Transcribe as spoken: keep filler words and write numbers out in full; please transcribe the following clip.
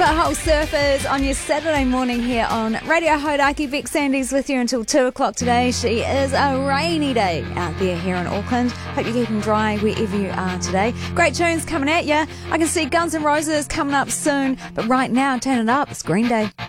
Whole Surfers on your Saturday morning here on Radio Hodaki. Vic Sandy's with you until two o'clock today. She is a rainy day out there here in Auckland. Hope you're keeping dry wherever you are today. Great tunes coming at you. I can see Guns N' Roses coming up soon, but right now, turn it up. It's Green Day.